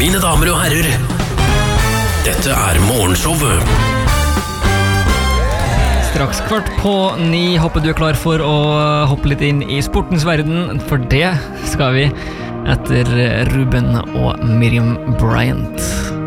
Mine damer og herrer, dette Morgenshowet. Straks 8:15, håper du klar for å hoppe litt inn i sportens verden, for det skal vi etter Ruben og Miriam Bryant.